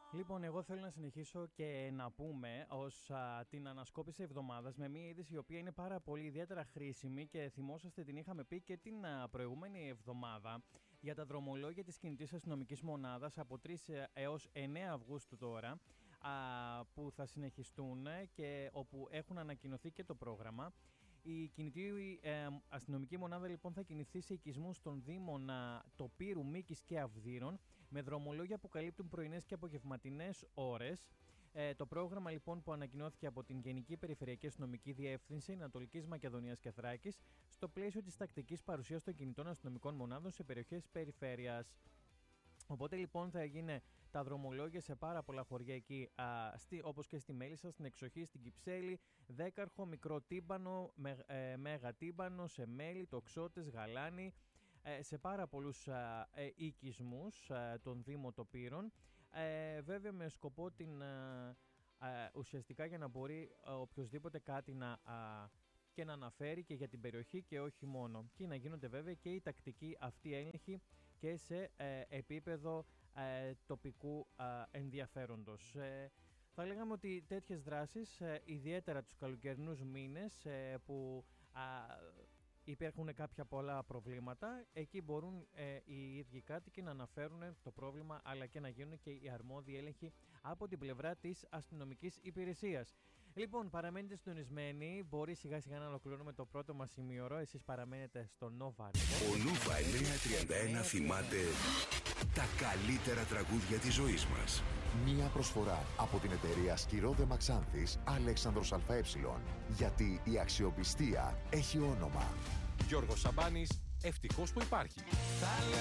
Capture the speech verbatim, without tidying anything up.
Λοιπόν, εγώ θέλω να συνεχίσω και να πούμε ως α, την ανασκόπηση εβδομάδας με μια είδηση η οποία είναι πάρα πολύ ιδιαίτερα χρήσιμη και θυμόσαστε την είχαμε πει και την α, προηγούμενη εβδομάδα για τα δρομολόγια της κινητής αστυνομικής μονάδας από τρεις έως εννέα Αυγούστου τώρα α, που θα συνεχιστούν και όπου έχουν ανακοινωθεί και το πρόγραμμα. Η κινητή ε, αστυνομική μονάδα λοιπόν θα κινηθεί σε οικισμούς των Δήμων Τοπύρου, Μίκης και Αυδείρων με δρομολόγια που καλύπτουν πρωινές και απογευματινές ώρες. Ε, το πρόγραμμα λοιπόν που ανακοινώθηκε από την Γενική Περιφερειακή Αστυνομική Διεύθυνση Ανατολικής Μακεδονίας και Θράκης στο πλαίσιο της τακτικής παρουσίας των κινητών αστυνομικών μονάδων σε περιοχές περιφέρειας. Οπότε λοιπόν θα γίνει τα δρομολόγια σε πάρα πολλά χωριά εκεί, α, στη, όπως και στη Μέλισσα, στην Εξοχή, στην Κυψέλη, Δέκαρχο, Μικρό Τύμπανο, με, ε, Μέγα Τύμπανο, σε Μέλη, Τοξότες, Γαλάνη, ε, σε πάρα πολλούς α, ε, οικισμούς α, των Δήμων Τοπύρων, ε, βέβαια με σκοπό την, α, α, ουσιαστικά για να μπορεί α, οποιοσδήποτε κάτι να... Α, και να αναφέρει και για την περιοχή και όχι μόνο. Και να γίνονται βέβαια και οι τακτικοί αυτοί έλεγχοι και σε ε, επίπεδο ε, τοπικού ε, ενδιαφέροντος. Ε, θα λέγαμε ότι τέτοιες δράσεις, ε, ιδιαίτερα τους καλοκαιρινούς μήνες ε, που ε, υπάρχουν κάποια πολλά προβλήματα, εκεί μπορούν ε, οι ίδιοι κάτοικοι να αναφέρουν το πρόβλημα αλλά και να γίνουν και οι αρμόδιοι έλεγχοι από την πλευρά της αστυνομικής υπηρεσίας. Λοιπόν, παραμένετε συντονισμένοι, μπορεί σιγά σιγά να ολοκληρώνουμε το πρώτο μας ημίωρο, εσείς παραμένετε στο Nova. Ο Nova εννιακόσια τριάντα ένα θυμάται τα καλύτερα τραγούδια της ζωής μας. Μία προσφορά από την εταιρεία Σκυρόδε Μαξάνθης Αλέξανδρος ΑΕ. Γιατί η αξιοπιστία έχει όνομα. Γιώργος Σαμπάνης, ευτυχώς που υπάρχει.